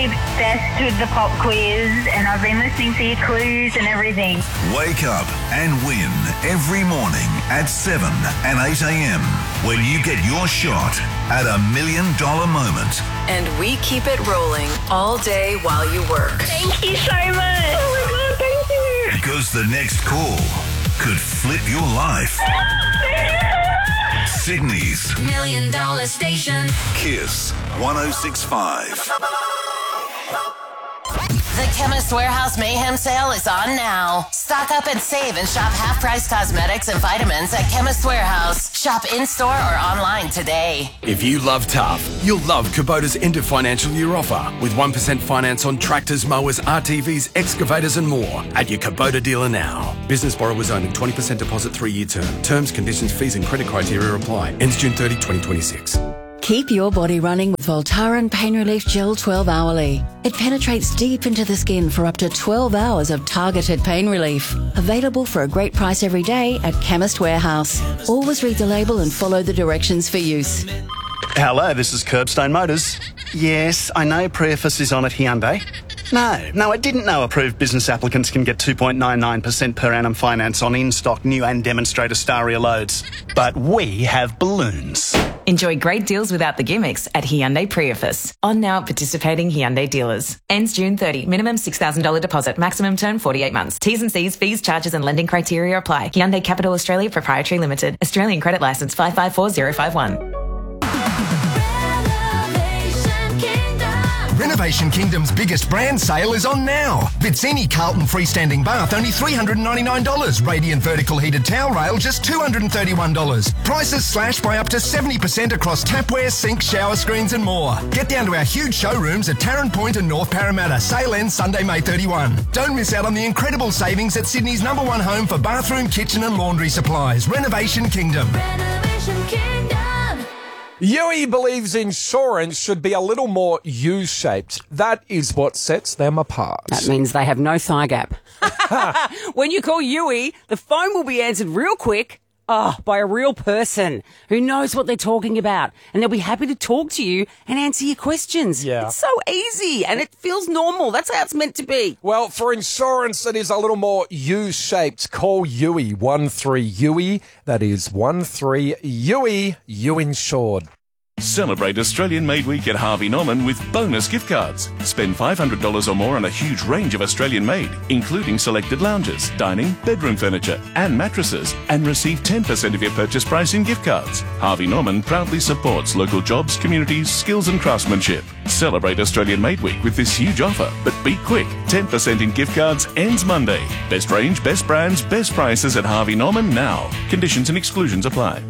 absolutely obsessed with the pop quiz, and I've been listening to your clues and everything. Wake up and win every morning at 7 and 8 a.m. when you get your shot at $1 million moment. And we keep it rolling all day while you work. Thank you so much. Oh my God, thank you. Because the next call could flip your life. Sydney's $1 Million Station. Kiss 106.5. The Chemist Warehouse Mayhem Sale is on now. Stock up and save and shop half-price cosmetics and vitamins at Chemist Warehouse. Shop in-store or online today. If you love tough, you'll love Kubota's end of financial year offer with 1% finance on tractors, mowers, RTVs, excavators and more at your Kubota dealer now. Business borrowers only, 20% deposit 3-year term. Terms, conditions, fees and credit criteria apply. Ends June 30, 2026. Keep your body running with Voltaren Pain Relief Gel 12 hourly. It penetrates deep into the skin for up to 12 hours of targeted pain relief. Available for a great price every day at Chemist Warehouse. Always read the label and follow the directions for use. Hello, this is Curbstone Motors. Yes, I know Preface is on at Hyundai. No, I didn't know approved business applicants can get 2.99% per annum finance on in-stock new and demonstrator Staria loads. But we have balloons. Enjoy great deals without the gimmicks at Hyundai Preface. On now at participating Hyundai dealers. Ends June 30. Minimum $6,000 deposit. Maximum term 48 months. T's and C's, fees, charges and lending criteria apply. Hyundai Capital Australia Proprietary Limited. Australian Credit Licence 554051. Renovation Kingdom's biggest brand sale is on now. Vizzini Carlton freestanding bath, only $399. Radiant vertical heated towel rail, just $231. Prices slashed by up to 70% across tapware, sinks, shower screens and more. Get down to our huge showrooms at Tarrant Point and North Parramatta. Sale ends Sunday, May 31. Don't miss out on the incredible savings at Sydney's #1 home for bathroom, kitchen and laundry supplies. Renovation Kingdom. Renovation Kingdom. Yui believes insurance should be a little more U-shaped. That is what sets them apart. That means they have no thigh gap. When you call Yui, the phone will be answered real quick. By a real person who knows what they're talking about. And they'll be happy to talk to you and answer your questions. Yeah. It's so easy and it feels normal. That's how it's meant to be. Well, for insurance, it is a little more U-shaped. Call Yui, 13-YUI. That is 13-YUI. You insured. Celebrate Australian Made Week at Harvey Norman with bonus gift cards. Spend $500 or more on a huge range of Australian made, including selected lounges, dining, bedroom furniture and mattresses, and receive 10% of your purchase price in gift cards. Harvey Norman proudly supports local jobs, communities, skills and craftsmanship. Celebrate Australian Made Week with this huge offer, but be quick. 10% in gift cards ends Monday. Best range, best brands, best prices at Harvey Norman now. Conditions and exclusions apply.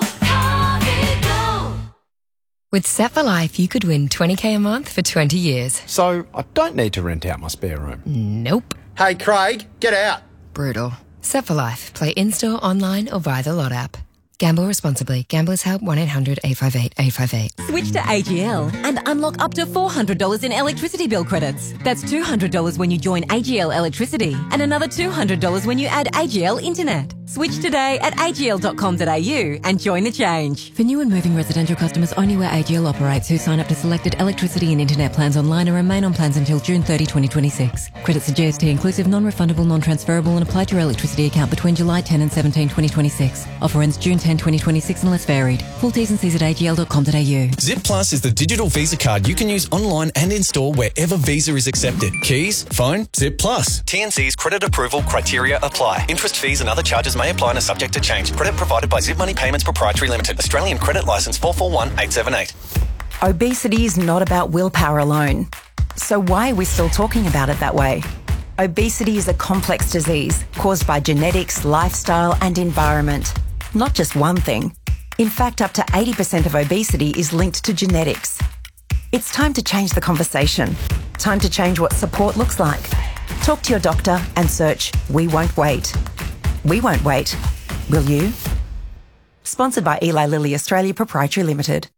With Set for Life, you could win $20,000 a month for 20 years. So I don't need to rent out my spare room. Nope. Hey, Craig, get out. Brutal. Set for Life. Play in-store, online or via the Lot app. Gamble responsibly. Gamblers Help 1-800-858-858. Switch to AGL and unlock up to $400 in electricity bill credits. That's $200 when you join AGL Electricity and another $200 when you add AGL Internet. Switch today at agl.com.au and join the change. For new and moving residential customers only where AGL operates who sign up to selected electricity and internet plans online and remain on plans until June 30, 2026. Credits are GST inclusive, non-refundable, non-transferable and apply to your electricity account between July 10 and 17, 2026. Offer ends June 10, 2026 unless varied. Full T's and C's at agl.com.au. Zip Plus is the digital Visa card you can use online and in-store wherever Visa is accepted. Keys, phone, Zip Plus. TNC's credit approval criteria apply. Interest, fees and other charges may apply and are subject to change. Credit provided by Zip Money Payments Proprietary Limited. Australian Credit Licence 441878. Obesity is not about willpower alone. So why are we still talking about it that way? Obesity is a complex disease caused by genetics, lifestyle and environment. Not just one thing. In fact, up to 80% of obesity is linked to genetics. It's time to change the conversation. Time to change what support looks like. Talk to your doctor and search We Won't Wait. We won't wait. Will you? Sponsored by Eli Lilly Australia Proprietary Limited.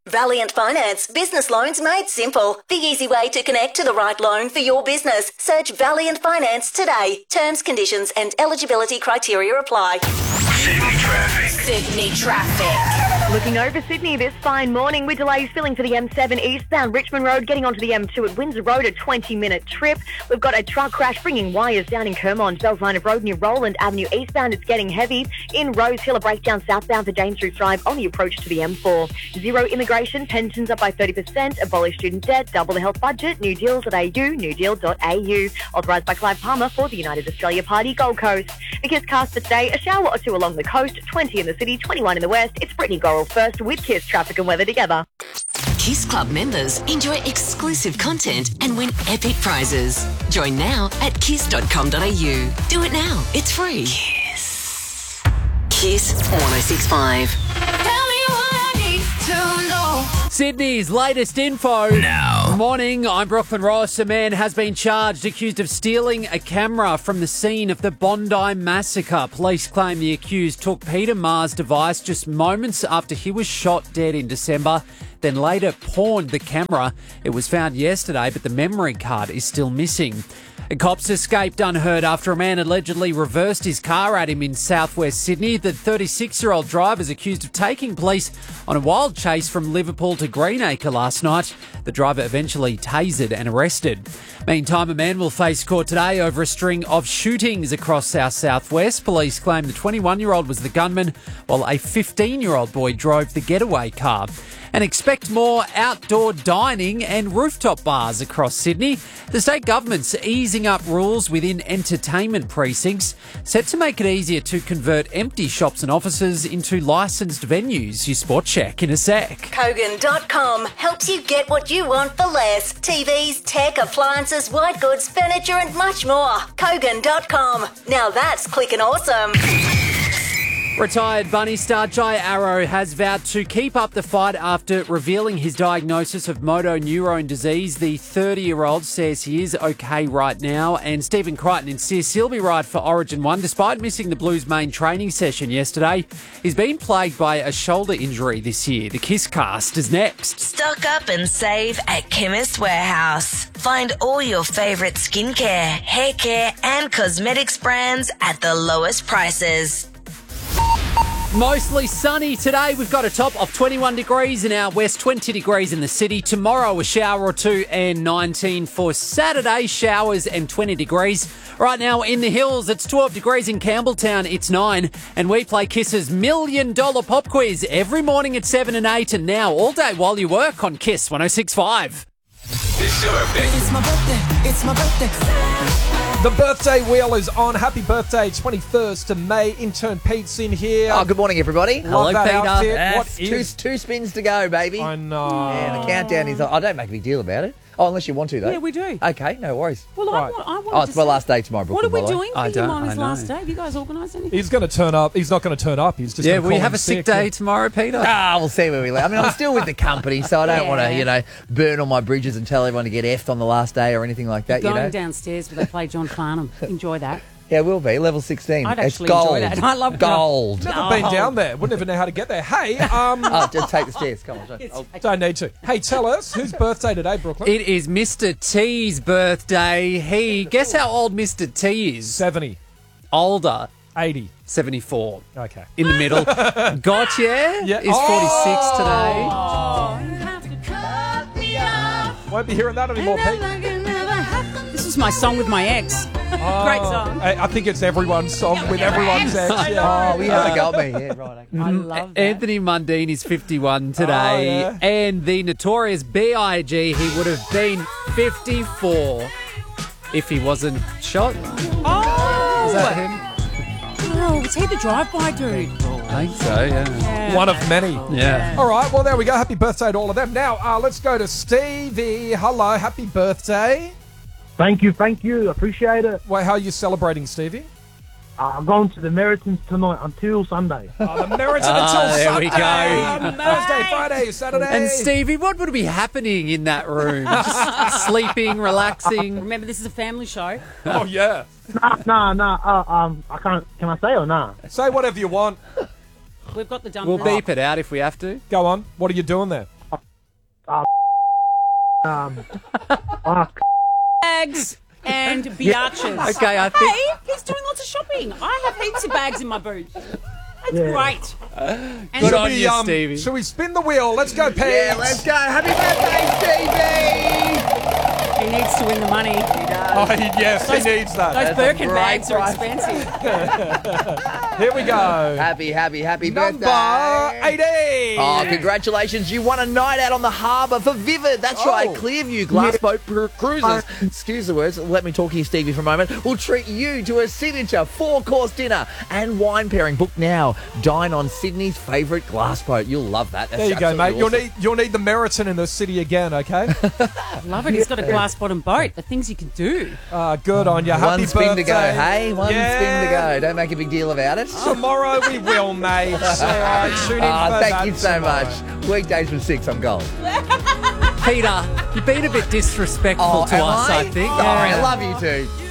Valiant Finance, business loans made simple. The easy way to connect to the right loan for your business. Search Valiant Finance today. Terms, conditions and eligibility criteria apply. Sydney traffic. Sydney traffic. Looking over Sydney this fine morning with delays filling for the M7 eastbound Richmond Road, getting onto the M2 at Windsor Road, a 20-minute trip. We've got a truck crash bringing wires down in Kermond, Bells Line of Road near Roland Avenue eastbound. It's getting heavy. In Rose Hill, a breakdown southbound for James Street Drive on the approach to the M4. Zero immigration, pensions up by 30%, abolish student debt, double the health budget, new deals at AU, newdeal.au. Authorised by Clive Palmer for the United Australia Party, Gold Coast. Because cast for today, a shower or two along the coast, 20 in the city, 21 in the west. It's Brittany Gorrell first with Kiss Traffic and Weather together. Kiss Club members enjoy exclusive content and win epic prizes. Join now at kiss.com.au. Do it now. It's free. Kiss. Kiss 106.5. Sydney's latest info. Now. Morning, I'm Brooklyn Ross. A man has been charged accused of stealing a camera from the scene of the Bondi massacre. Police claim the accused took Peter Maher's device just moments after he was shot dead in December, then later pawned the camera. It was found yesterday, but the memory card is still missing. Cops escaped unhurt after a man allegedly reversed his car at him in southwest Sydney. The 36-year-old driver is accused of taking police on a wild chase from Liverpool to Greenacre last night. The driver eventually tasered and arrested. Meantime, a man will face court today over a string of shootings across our southwest. Police claim the 21-year-old was the gunman, while a 15-year-old boy drove the getaway car. And expect more outdoor dining and rooftop bars across Sydney. The state government's easing up rules within entertainment precincts, set to make it easier to convert empty shops and offices into licensed venues. Your Sport Check in a sec. Kogan.com helps you get what you want for less. TVs, tech, appliances, white goods, furniture and much more. Kogan.com. Now that's clicking awesome. Retired Bunny star Jai Arrow has vowed to keep up the fight after revealing his diagnosis of motor neurone disease. The 30-year-old says he is okay right now, and Stephen Crichton insists he'll be right for Origin 1 despite missing the Blues main training session yesterday. He's been plagued by a shoulder injury this year. The Kiss Cast is next. Stock up and save at Chemist Warehouse. Find all your favourite skincare, hair care and cosmetics brands at the lowest prices. Mostly sunny today. We've got a top of 21 degrees in our west, 20 degrees in the city. Tomorrow, a shower or two and 19 for Saturday. Showers and 20 degrees. Right now in the hills, it's 12 degrees in Campbelltown. It's 9. And we play Kiss's $1 Million Pop Quiz every morning at 7 and 8. And now all day while you work on Kiss 106.5. It's your birthday. It's my birthday. It's my birthday. The birthday wheel is on. Happy birthday, 21st of May. Intern Pete's in here. Oh, good morning, everybody. Hello, Peter. What is... Two spins to go, baby. I know. Yeah, the countdown is on. I don't make a big deal about it. Oh, unless you want to, though. Yeah, we do. Okay, no worries. Well, I want Oh, it's my last day tomorrow, Brooklyn. What are we doing I for him on his last day? Have you guys organised anything? He's going to turn up. He's not going to turn up. He's just will you have a sick day tomorrow, Peter? We'll see where we land. I mean, I'm still with the company, so I don't want to, burn all my bridges and tell everyone to get effed on the last day or anything like that, Going downstairs where they play John Farnham. Enjoy that. Yeah, it will be. Level 16. I'd It's actually gold. enjoy that. I love gold. Never been down there. Wouldn't even know how to get there. Hey, just take the stairs. Come on. Don't need to. Hey, tell us, whose birthday today, Brooklyn? It is Mr. T's birthday. Guess how old Mr. T is? 70. Older. 80. 74. Okay. In the middle. Gotcha. Yeah. Is 46 today. Won't be hearing that anymore, Pete. This was my song with my ex. Great song. I think it's everyone's song with everyone's ex. Oh, you haven't got me. Yeah, right. I love that. Anthony Mundine is 51 today. And the notorious B.I.G., he would have been 54 if he wasn't shot. Oh! Is that him? Oh, was he the drive-by dude? I think so, yeah. One of many. Yeah. All right, well, there we go. Happy birthday to all of them. Now, let's go to Stevie. Hello, happy birthday. Thank you. Appreciate it. Wait, how are you celebrating, Stevie? I'm going to the Meritons tonight until Sunday. The Meritons until there Sunday. we go. Thursday, Friday, Saturday. And Stevie, what would be happening in that room? Just sleeping, relaxing. Remember, this is a family show. Oh, yeah. Nah. I can't. Can I say or nah? Say whatever you want. We've got the dump. We'll drive. beep it out if we have to. Go on. What are you doing there? Bags and biatches. Okay, I think- Hey, he's doing lots of shopping. I have heaps of bags in my boot. That's great. And Good on you, Stevie. Shall we spin the wheel? Let's go, Pete. Yeah, let's go. Happy birthday, Stevie! he needs to win the money. Oh, yes, he needs that. Those That's a Birkin great bags are price. expensive. Here we go. Happy Number birthday. 18. Oh, congratulations. You won a night out on the harbour for Vivid. That's right, Clearview Glassboat Cruises. Excuse the words. Let me talk to you, Stevie, for a moment. We'll treat you to a signature 4-course dinner and wine pairing. Book now. Dine on Sydney's favourite glassboat. You'll love that. That's There you go, mate. absolutely awesome. You'll need the Meriton in the city again, okay? Love it. He's got a glass bottom boat. The things you can do. Good on you. Happy One spin birthday. to go, hey? One spin to go. Don't make a big deal about it. Tomorrow we will, mate. All right, tune in for Thank that you so tomorrow. much. Weekdays from 6 on Gold. Peter, you've been a bit disrespectful to am us, I think. Sorry, I love you too.